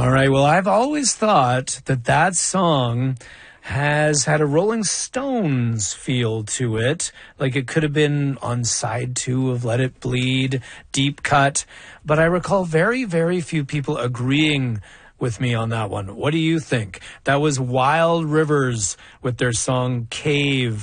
All right. Well, I've always thought that song has had a Rolling Stones feel to it. Like it could have been on side 2 of Let It Bleed, Deep Cut. But I recall very, very few people agreeing with me on that one. What do you think? That was Wild Rivers with their song Cave.